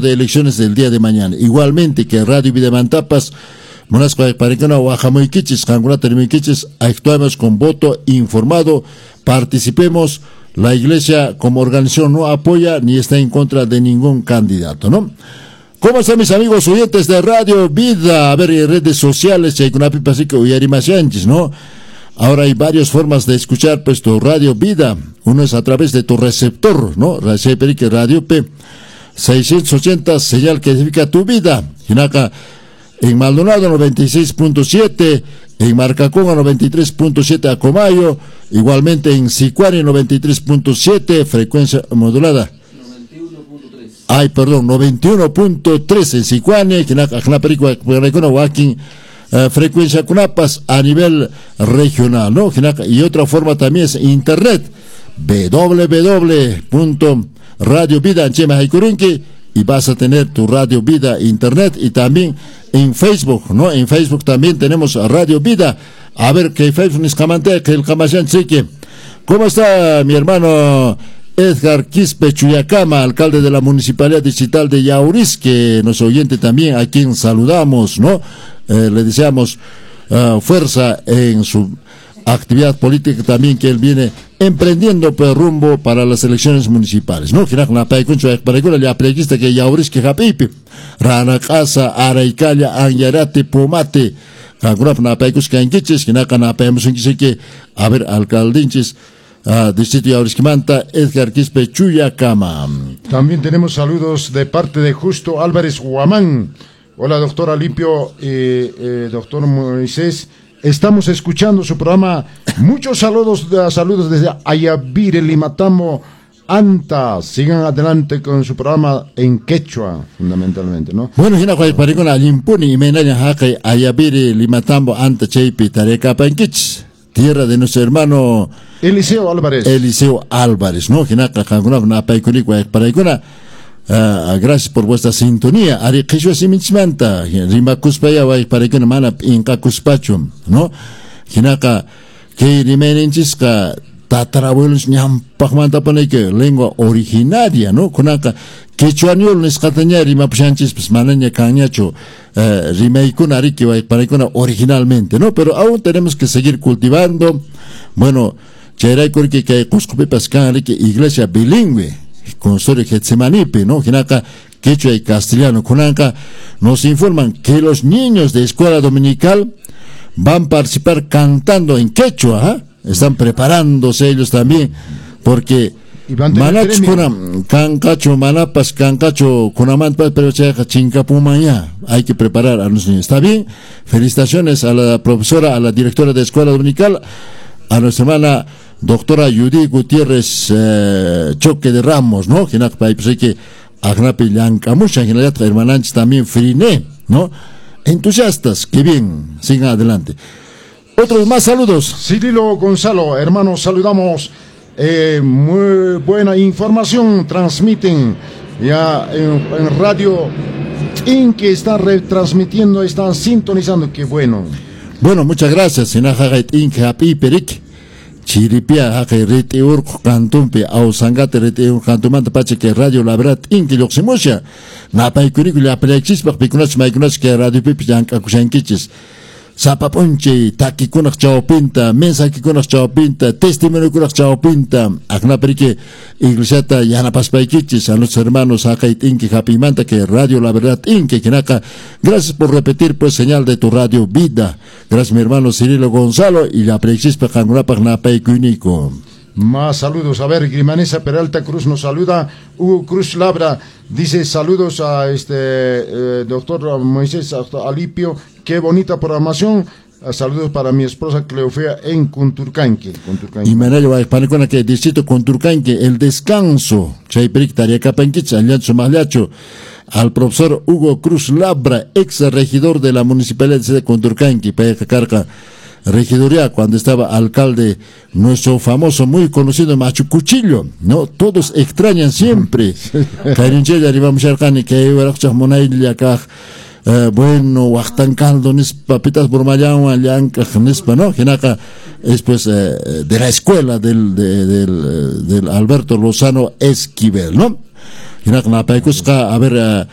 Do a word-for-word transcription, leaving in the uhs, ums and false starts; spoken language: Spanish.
de elecciones del día de mañana. Igualmente que Radio Vida Mantapas, actuamos con voto informado, participemos. La iglesia como organización no apoya ni está en contra de ningún candidato, ¿no? ¿Cómo están mis amigos oyentes de Radio Vida? A ver, en redes sociales, ¿no? Ahora hay varias formas de escuchar pues tu Radio Vida. Uno es a través de tu receptor, ¿no? Radio P seiscientos ochenta, señal que significa tu vida. En Maldonado noventa y seis punto siete, en Marcaconga noventa y tres punto siete Acomayo, igualmente en Sicuani noventa y tres punto siete, frecuencia modulada. noventa y uno punto tres. Ay, perdón, noventa y uno punto tres en Sicuani, frecuencia Cunapas a nivel regional, ¿no? Y otra forma también es internet, w w w punto radio vida y vas a tener tu Radio Vida Internet, y también en Facebook, ¿no? En Facebook también tenemos Radio Vida. A ver, que Facebook es camante, que el camayán chique. ¿Cómo está mi hermano Edgar Quispe Chuyacama, alcalde de la Municipalidad Distrital de Yauriz, que nos oyente también, a quien saludamos, ¿no? Eh, le deseamos uh, fuerza en su actividad política también, que él viene emprendiendo pues, rumbo para las elecciones municipales, ¿no? Que la paikuncho para que la pleguista que Yauriz que japipi rana casa araicalla anyarate pomate kagurap na paikus que anquiches que na kana paemos que a ver alcaldinches uh, distrito Yauriz que manta Edgar Quispe Chuyacama. También tenemos saludos de parte de Justo Álvarez Huamán. Hola doctor Limpio, eh, eh, doctor Moisés. Estamos escuchando su programa. Muchos saludos, saludos desde Ayavire, Limatambo, Anta. Sigan adelante con su programa en quechua, fundamentalmente, ¿no? Bueno, hina kwa parikona limpuni imenanya haka Ayavire, Limatambo, Anta, Cheipi, Tareca, Panquich, tierra de nuestro hermano Eliseo Álvarez. Eliseo Álvarez, ¿no? Hina kakanguna na paikuni kwa parikona. Uh, gracias por vuestra sintonía. Ari Kishwa Simichmanta, Rima Kuspaya, Way Parekuna Mana, Inca Kuspachum, ¿no? Hinaka, que Rimeninchiska, Tatarabuelos Nyampakmanta Paneke, lengua originaria, ¿no? Kunaka, Quechuaniol Nescataña, Rima Pushanchis, pues Manaña Cañacho, Rimeikuna Riki, Way Parekuna originalmente, ¿no? Pero aún tenemos que seguir cultivando. Bueno, Cheray Kurki, que Cuscupipas Canrique, iglesia bilingüe. Consultorio Getsemanipe, ¿no? Hinaka, quechua y castellano. Kunanka nos informan que los niños de escuela dominical van a participar cantando en quechua, ¿eh? Están preparándose ellos también, porque manach kunam cancacho manapas cancacho kunamantpas pero checa chincapumaya, hay que preparar a los niños. ¿Está bien? Felicitaciones a la profesora, a la directora de escuela dominical, a nuestra hermana doctora Judy Gutiérrez eh, Choque de Ramos, ¿no? Que que Agnapi Lancamucha, en realidad hermananches también Friné, ¿no? Entusiastas, que bien, sigan adelante. Otros más saludos. Cirilo Gonzalo, hermanos, saludamos. Eh, muy buena información transmiten ya en, en radio en que están retransmitiendo, están sintonizando, qué bueno. Bueno, muchas gracias. Chiripia haka rete urco cantumpe au sangate rete urco cantumante pache que radio la verdad inki loximusha na paikuriculia pelexis pak pikunas maikunas que radio pipi yanka kushankichis sapaponche takikunak chawpinta mensaje kunak chawpinta testimonio kunak chawpinta akna perike iglesiata yana paspaikichis a los hermanos haka inki japimanta que radio la verdad inki kinaka. Gracias por repetir pues señal de tu Radio Vida. Gracias mi hermano Cirilo Gonzalo y la pelexis pak angurapa na paikunico. Más saludos. A ver, Grimanesa Peralta Cruz nos saluda. Hugo Cruz Labra dice saludos a este eh, doctor Moisés Alipio. Qué bonita programación. Saludos para mi esposa Cleofea en Kunturcanque. Y Manuel Guaypanecona que distrito Kunturcanque, el descanso. Chayperic Tariaca Panquich, Alianzo Magliacho. Al profesor Hugo Cruz Labra, ex regidor de la municipalidad de Kunturcanque, Payacacarca. Regiduría, cuando estaba alcalde, nuestro famoso, muy conocido Machu Cuchillo, ¿no? Todos extrañan siempre. Carinchella, arribamos a Arcani, que hay una acá, bueno, Huachtancaldo, Papitas Burmayawa, Llanca, Nispa, ¿no? Genaka es pues eh, de la escuela del, de, del, del Alberto Lozano Esquivel, ¿no? Genaka, a ver,